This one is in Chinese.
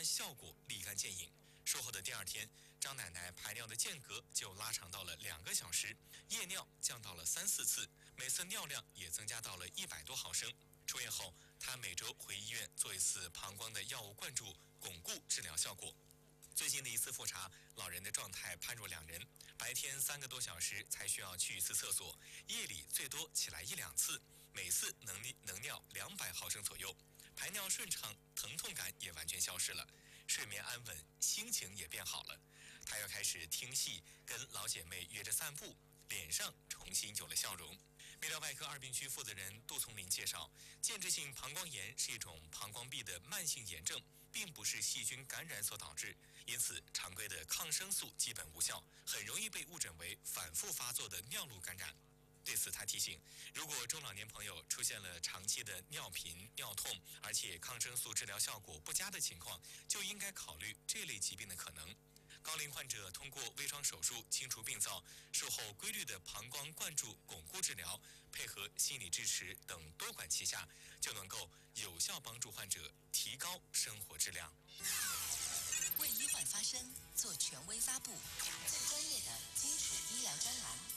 效果立竿见影。术后的第2天，张奶奶排尿的间隔就拉长到了2个小时，夜尿降到了3-4次，每次尿量也增加到了100多毫升。出院后，她每周回医院做一次膀胱的药物灌注，巩固治疗效果。最近的一次复查，老人的状态判若两人，白天3个多小时才需要去一次厕所，夜里最多起来1-2次，每次能尿200毫升左右，排尿顺畅，疼痛感也完全消失了，睡眠安稳，心情也变好了。她又开始听戏，跟老姐妹约着散步，脸上重新有了笑容。泌尿外科2病区负责人杜从林介绍，间质性膀胱炎是一种膀胱壁的慢性炎症，并不是细菌感染所导致，因此常规的抗生素基本无效，很容易被误诊为反复发作的尿路感染。对此，他提醒，如果中老年朋友出现了长期的尿频、尿痛，而且抗生素治疗效果不佳的情况，就应该考虑这类疾病的可能。高龄患者通过微创手术清除病灶，术后规律的膀胱灌注巩固治疗，配合心理支持等多管齐下，就能够有效帮助患者提高生活质量。 为医患发声，做权威发布，最专业的基础医疗专栏。